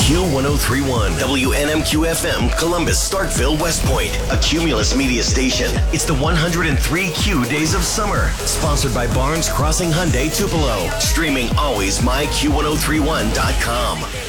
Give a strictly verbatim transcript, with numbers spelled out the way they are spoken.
Q one oh three point one, W N M Q F M, Columbus, Starkville, West Point, a Cumulus media station. It's the one hundred three Q Days of Summer, sponsored by Barnes Crossing Hyundai Tupelo. Streaming always my Q ten thirty-one dot com.